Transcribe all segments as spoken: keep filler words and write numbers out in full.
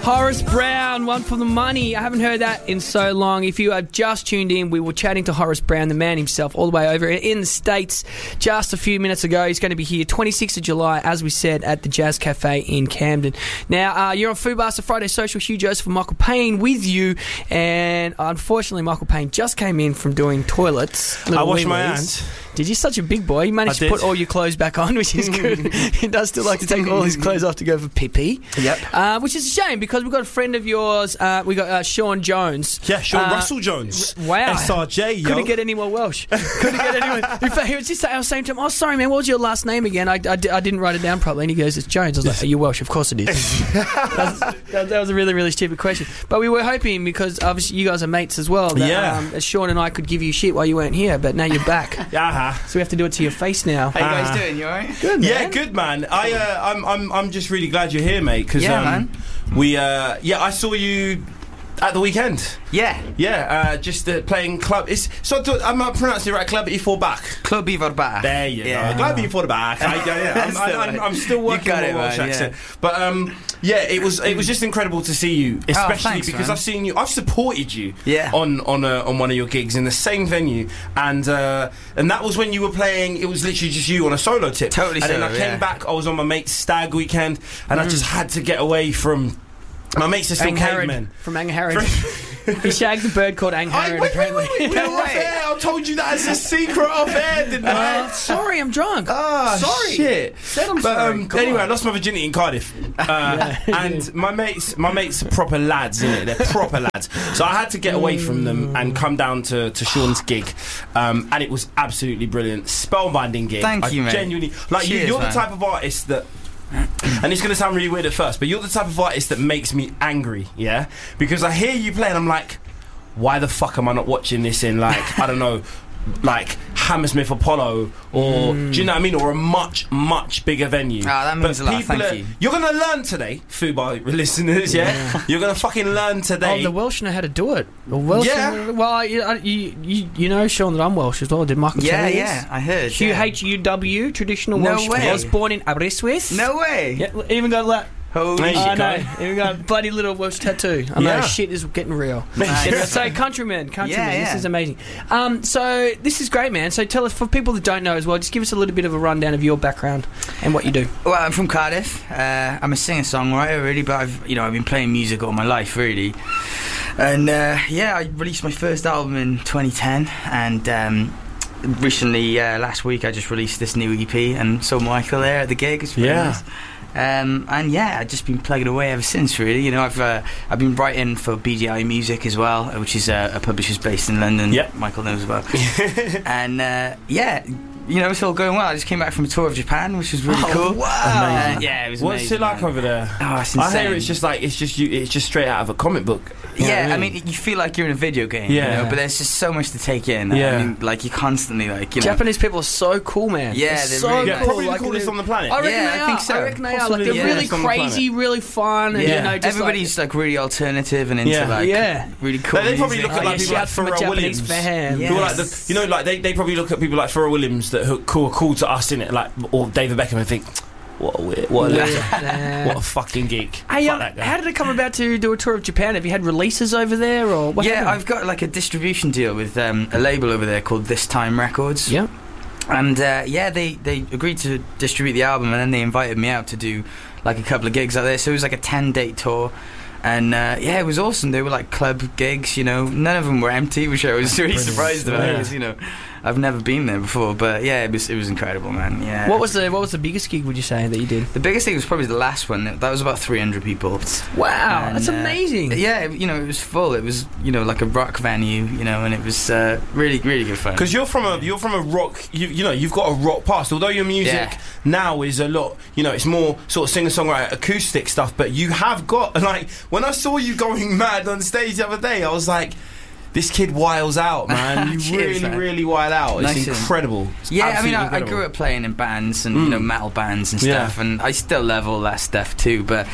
Horace Brown, One for the Money. I haven't heard that in so long. If you have just tuned in, we were chatting to Horace Brown, the man himself, all the way over in the States just a few minutes ago. He's going to be here twenty-sixth of July, as we said, at the Jazz Cafe in Camden. Now, uh, you're on Foodbuster Friday Social. Hugh Joseph and Michael Payne with you. And unfortunately, Michael Payne just came in from doing toilets. I washed my hands. Did you? Such a big boy. You managed I to did. put all your clothes back on, which is good. He does still like to take all his clothes off to go for pee-pee. Yep. Uh, which is a shame, because we've got a friend of yours. Uh, we got uh, Sean Jones. Yeah, Sean Uh, Russell Jones. r- wow. S R J, yo. Couldn't get any more Welsh. Couldn't get any more. In fact, he was just I was saying to him, "Oh, sorry, man. What was your last name again? I, I, di- I didn't write it down properly." And he goes, "It's Jones." I was like, "Are you Welsh?" Of course it is. that, was, that, that was a really, really stupid question. But we were hoping, because obviously you guys are mates as well, that Yeah. um, Sean and I could give you shit while you weren't here. But now you're back, Uh-huh. so we have to do it to your face now. How you guys Uh, doing? You alright? Good, man. Yeah, good man. I, uh, I'm, I'm, I'm just really glad you're here, mate. Cause, Yeah, um, man. We, uh, yeah, I saw you at the weekend. Yeah. Yeah, uh, just uh, playing club. It's so I'm not pronouncing it right. Club E four back. Club Ivar Bar. There you Yeah. go. Club E four back. I, yeah, yeah. I'm, Still, I'm, I'm, I'm still you working got on it, my Welsh man, accent, but um, yeah, it was it was just incredible to see you, especially thanks, because man. I've seen you. I've supported you. Yeah. On on uh, on one of your gigs in the same venue, and uh, and that was when you were playing. It was literally just you on a solo tip. Totally And then solo, I came yeah. back. I was on my mate's stag weekend, and I just had to get away from. My mates are still Angharad, cavemen. from Angharad. He shagged a bird called I, Angharad, wait, wait, apparently. wait, wait, we were off air. I told you that as a secret off air, didn't I? Uh, sorry, I'm drunk. Ah, sorry. shit. Said I'm But sorry. um, Come anyway, on. I lost my virginity in Cardiff, uh, and my mates, my mates are proper lads, innit? They're proper lads. So I had to get away from them and come down to, to Sean's gig, um, and it was absolutely brilliant, spellbinding gig. Thank I you, mate. Genuinely, like you, Cheers, you're man. the type of artist that. And it's going to sound really weird at first, but you're the type of artist that makes me angry, yeah? Because I hear you play and I'm like, why the fuck am I not watching this in, like, I don't know, like Hammersmith Apollo, or Mm. do you know what I mean, or a much much bigger venue. Ah, that means But a lot, people thank are- you. You're gonna learn today, Fubar listeners. Yeah, Yeah. you're gonna fucking learn today. Oh, the Welsh know how to do it. The Welsh Yeah. Well, you, you, you, you know, Sean, that I'm Welsh as well. Did Michael Yeah, tell you yeah, this? I heard. Q yeah. H U W, traditional No Welsh. way. I was born in Aberystwyth. No way. Yeah, even got like. Holy There you I shit. know. go. Even got a bloody little Welsh tattoo. I know Yeah. shit is getting real. Nice. So, countrymen, countrymen, Yeah, this yeah. is amazing. Um, so this is great, man. So tell us, for people that don't know as well, just give us a little bit of a rundown of your background and what you do. Well, I'm from Cardiff. Uh, I'm a singer-songwriter, really, but I've, you know, I've been playing music all my life, really. And uh, yeah, I released my first album in twenty ten, and um, recently, uh, last week, I just released this new E P, and saw Michael there at the gig. It's really Yeah. nice. Um, and yeah, I've just been plugging away ever since. Really, you know, I've uh, I've been writing for B D I Music as well, which is uh, a publisher's based in London. Yep. Michael knows about. And uh, yeah, you know, it's all going well. I just came back from a tour of Japan, which was really Oh, cool. wow. Uh, yeah, it was. What's amazing, it like man. over there? Oh, it's I insane. hear it's just like it's just you. It's just straight out of a comic book. You know Yeah, what I mean, you feel like you're in a video game, Yeah. you know, but there's just so much to take in. Yeah. I mean, like, you're constantly, like, you know... Japanese people are so cool, man. Yeah, They're they're so really yeah, nice. cool. probably Like, the coolest they're- on the planet. I reckon Yeah, they I are. think so. I reckon they are. Like, Possibly they're the really best on the crazy, really fun, and Yeah, you know, just everybody's, like, really alternative and into, Yeah. like, Yeah. really cool They- they probably music. look at, Oh, like, yeah, people shout like from a Pharrell Japanese Williams. fan. Yeah. Who are like the, you know, like they, they probably look at people like Pharrell Williams that who cool, are cool to us, innit? Like, or David Beckham, and think, what a weird, what a legend, Yeah. what a fucking geek. Hey, Fuck um, that guy. how did it come about to do a tour of Japan? Have you had releases over there, or what Yeah, happened? I've got, like, a distribution deal with um, a label over there called This Time Records. Yeah. And, uh, yeah, they, they agreed to distribute the album, and then they invited me out to do, like, a couple of gigs out there. So it was, like, a ten-date tour. And, uh, yeah, it was awesome. They were, like, club gigs, you know. None of them were empty, which I was really surprised about, Yeah. because, you know, I've never been there before. But, yeah, it was it was incredible, man. Yeah. What was the What was the biggest gig, would you say, that you did? The biggest thing was probably the last one. That was about three hundred people. Wow, And, that's uh, amazing. Yeah, you know, it was full. It was, you know, like a rock venue, you know, and it was uh, really, really good fun. Because you're from a you're from a rock you you know you've got a rock past. Although your music Yeah. now is a lot, you know, it's more sort of singer songwriter acoustic stuff. But you have got, like, when I saw you going mad on stage the other day, I was like, this kid wiles out, man. You Cheers, really, man. really wild out. It's Nice. incredible. It's Yeah, I mean, absolutely I, I incredible. grew up playing in bands and, Mm. you know, metal bands and Yeah. stuff, and I still love all that stuff too, but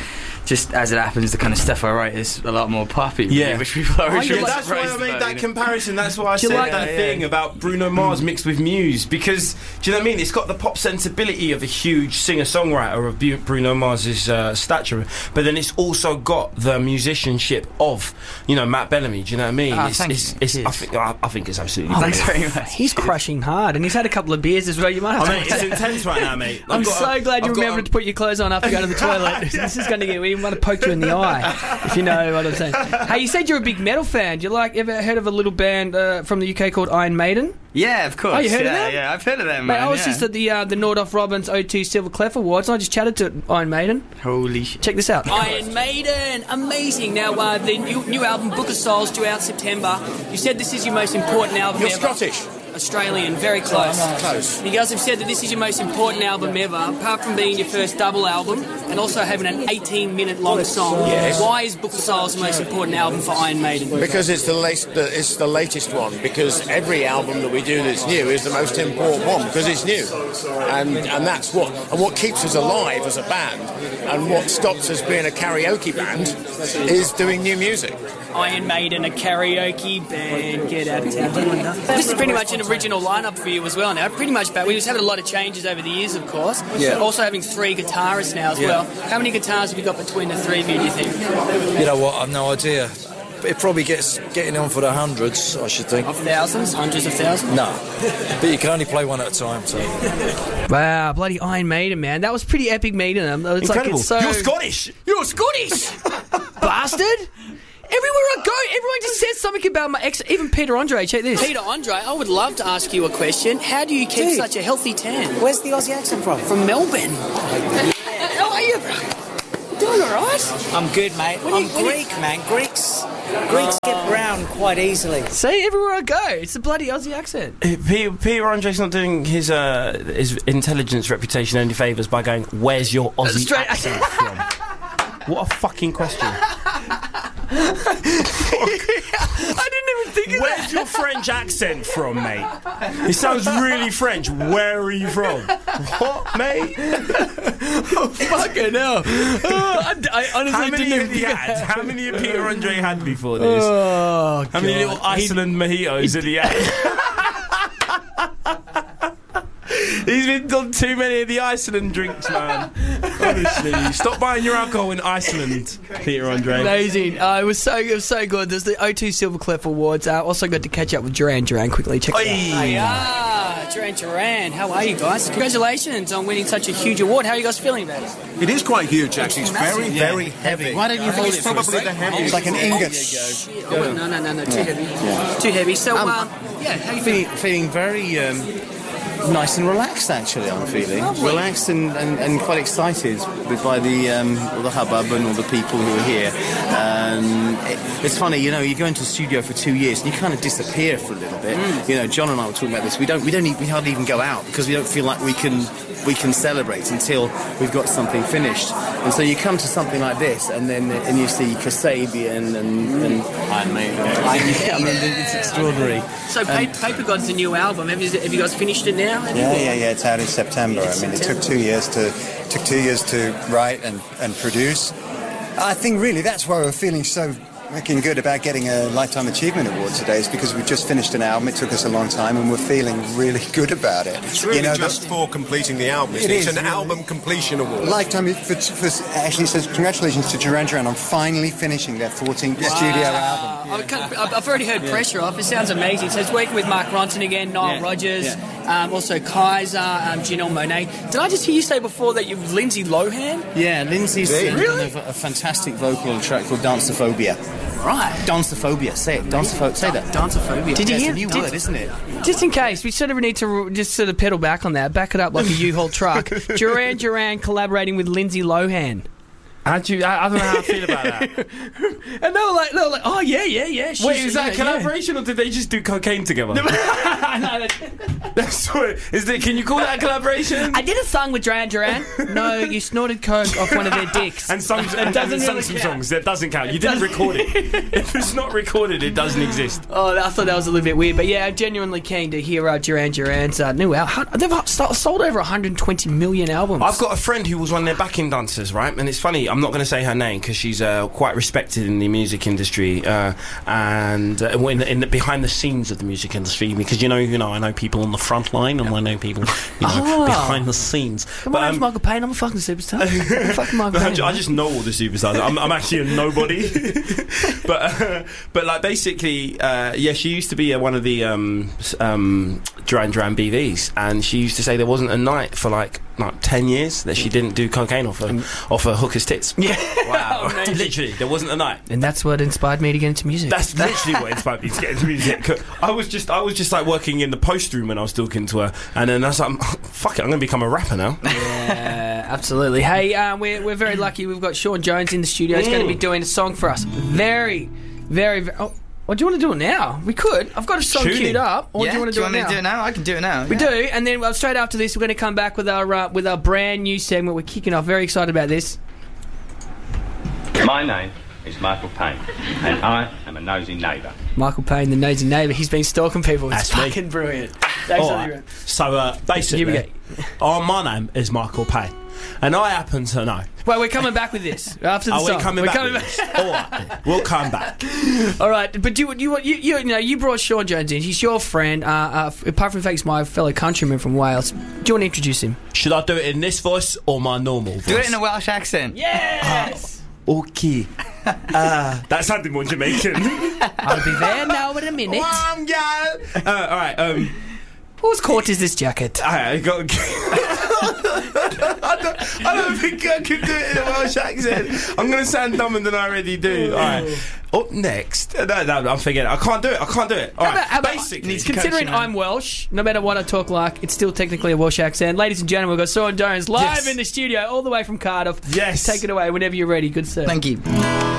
just as it happens, the kind of stuff I write is a lot more poppy. Yeah. Which people are Oh, really yeah, That's why I surprised made about, that you know? comparison. That's why I Do you said like- that Yeah, thing yeah. about Bruno Mars mixed with Muse. Because, do you know what I mean? It's got the pop sensibility of a huge singer-songwriter of Bu- Bruno Mars's uh, stature, but then it's also got the musicianship of, you know, Matt Bellamy. Do you know what I mean? Ah, it's, thank it's, you. it's, I, Cheers. think, I, I think it's absolutely Oh, Thanks brilliant. very much. He's crushing hard, and he's had a couple of beers as well. You might have I to mean, it's intense right now, mate. I'm I've got so a- glad you I've got remembered a- to put your clothes on after going to the toilet. This is going to get. We want to poke you in the eye, if you know what I'm saying. Hey, you said you're a big metal fan. Do you like ever heard of a little band uh, from the U K called Iron Maiden? Yeah, of course. Oh, you heard of yeah, them? Yeah, I've heard of them, Mate, man. I was yeah. just at the uh, the Nordhoff Robbins O two Silver Clef Awards, and I just chatted to Iron Maiden. Holy shit. Check this out. Iron Maiden, amazing. Now, uh, the new, new album, Book of Souls, due out September. You said this is your most important album You're ever. Scottish. Australian, very close. Close. You guys have said that this is your most important album ever, apart from being your first double album and also having an eighteen minute long song. Yes. Why is Book of Souls the most important album for Iron Maiden? Because it's the, latest, it's the latest one. Because every album that we do that's new is the most important one because it's new, and and that's what and what keeps us alive as a band, and what stops us being a karaoke band is doing new music. Iron Maiden, a karaoke band, get out of town. This is pretty much an original lineup for you as well now. Pretty much back. We was having a lot of changes over the years, of course. Yeah. Also having three guitarists now as Yeah. well. How many guitars have you got between the three of you, do you think? You know what? I've no idea. It probably gets getting on for the hundreds, I should think. Of thousands? Hundreds of thousands? No, but you can only play one at a time. So Wow, bloody Iron Maiden, man. That was pretty epic meeting them. It's Incredible. Like it's so... You're Scottish. You're Scottish! Bastard! Everywhere I go, everyone just says something about my ex. Even Peter Andre, check this. Peter Andre, I would love to ask you a question. How do you keep Dude. such a healthy tan? Where's the Aussie accent from? From Melbourne. How are you, bro? Doing alright? I'm good, mate. When you- I'm when you- Greek, man. Greeks, Greeks get brown quite easily. See, everywhere I go, it's a bloody Aussie accent. Peter, Peter Andre's not doing his uh, his intelligence reputation any favours by going, "Where's your Aussie Straight- accent from?" What a fucking question. I didn't even think of Where's your French accent from, mate? It sounds really French. Where are you from? What, mate? Fucking hell. Oh, I, I honestly How many didn't had even he think had? How many had Peter Andre had before this? Oh, How many God. little Iceland mojitos had he had? He's been done too many of the Iceland drinks, man. Honestly, stop buying your alcohol in Iceland, Peter Andre. Amazing. Uh, it was so it was so good. There's the O two Silver Clef Awards. I uh, also got to catch up with Duran Duran quickly. Check it out. Oi. Ah, Duran Duran. How are you guys? Congratulations on winning such a huge award. How are you guys feeling about it? It is quite huge, actually. It's very, very heavy. Why don't you hold it for Probably the heaviest. It's like an ingot. Oh, no, no, no, no. Too heavy. Too heavy. So, um, yeah, how you feeling? Feeling, feeling very um, nice and relaxed, actually, I'm feeling. Lovely. Relaxed and, and, and quite excited by the um, all the hubbub and all the people who are here. Um, it, it's funny, you know, you go into the studio for two years and you kind of disappear for a little bit. Mm. You know, John and I were talking about this. We don't, we don't, even, we hardly even go out because we don't feel like we can, we can celebrate until we've got something finished. And so you come to something like this, and then and you see Kasabian and, and Iron Maiden. I mean, it's extraordinary. So, pa- Paper God's the new album. Have you, have you guys finished it now? Have you? Yeah, yeah, yeah. It's out in September. I mean, it took two years to took two years to write and, and produce. I think really that's why we're feeling so freaking good about getting a Lifetime Achievement Award today, is because we've just finished an album. It took us a long time, and we're feeling really good about it. It's really you know, just the- for completing the album, isn't It it? is, It's an really. album completion award. Lifetime for, for, actually says congratulations to Duran Duran on finally finishing their fourteenth studio album. Uh, I can't- I've I've already heard Pressure Off. It sounds amazing. So it's working with Mark Ronson again, Nile Yeah, Rodgers, um, also Kaiser, um, Janelle Monáe. Did I just hear you say before that you're Lindsay Lohan? Yeah, Lindsay's uh, Really? done a, a fantastic vocal on a track called Danceophobia. Right. Danceophobia, say it. Danceophobia, say that. Danceophobia. Did you Yeah, hear? it's a new did- word, isn't it? Just in case, we sort of need to just sort of pedal back on that, back it up like a U-Haul truck. Duran Duran collaborating with Lindsay Lohan. How do you, I, I don't know how I feel about that. And they were like, they were like, oh yeah, yeah, yeah. she's- Wait, is that yeah, a collaboration or did they just do cocaine together? yeah. That's what. Is that? Can you call that a collaboration? I did a song with Duran Duran. No, you snorted coke off one of their dicks. And sung, and, and doesn't sung really some count. songs. That doesn't count. You didn't record it. If it's not recorded, it doesn't exist. Oh, I thought that was a little bit weird, but yeah, I'm genuinely keen to hear uh, Duran Duran's uh, new album. They've st- sold over one hundred twenty million albums. I've got a friend who was one of their backing dancers, right? And it's funny. I'm not going to say her name because she's uh, quite respected in the music industry uh, and uh, in, in the, behind the scenes of the music industry, because you know, you know, I know people on the front line and I know people, you know, Oh. behind the scenes. Come But, on, name's um, Michael Payne. I'm a fucking superstar. I'm a fucking Michael I Payne. ju- I just know all the superstars. I'm, I'm actually a nobody. but uh, but like basically, uh, yeah, she used to be uh, one of the um, s- um, Duran Duran B Vs, and she used to say there wasn't a night for like like ten years that she didn't do cocaine off her off her hooker's tits. Yeah. Wow. Literally, there wasn't a night. And that's what inspired me to get into music. That's literally what inspired me to get into music. I was just, I was just like working in the post room when I was talking to her, and then I was like, "Fuck it, I'm going to become a rapper now." Yeah, absolutely. Hey, um, we're we're very lucky. We've got Sean Jones in the studio. He's going to be doing a song for us. Very, very. very oh, well, do you want to do it now? We could. I've got a song Tuning. queued up. Or yeah, do you want to do, do, you it, want now? me to do it now? I can do it now. We yeah. do, and then well, straight after this, we're going to come back with our uh, with our brand new segment. We're kicking off. Very excited about this. My name is Michael Payne, and I am a nosy neighbour. Michael Payne, the nosy neighbour. He's been stalking people. It's That's me. fucking brilliant. Thanks, All Ollie. right. So uh, basically, Here we go. oh, my name is Michael Payne, and I happen to know. Well, we're coming back with this after the Are song. we coming we're back? coming with this? All right, then. We'll come back. All right, but you you you you, you know you brought Sean Jones in. He's your friend. Uh, uh, apart from the fact he's my fellow countryman from Wales. Do you want to introduce him? Should I do it in this voice or my normal voice? Do it in a Welsh accent. Yes. Okay. Uh, that sounded more Jamaican. I'll be there now in a minute. Warm gal. Uh, all right. Um, Whose court is this jacket? I got. I don't. I don't think I could do it in a Welsh accent. I'm going to sound dumber than I already do. All right. Up next. No, no, I'm forgetting. I can't do it. I can't do it. All How right. about- how about- Basically, Considering I'm Welsh, no matter what I talk like, it's still technically a Welsh accent. Ladies and gentlemen, we've got Sean Jones live Yes. in the studio, all the way from Cardiff. Yes. Take it away whenever you're ready, good sir. Thank you.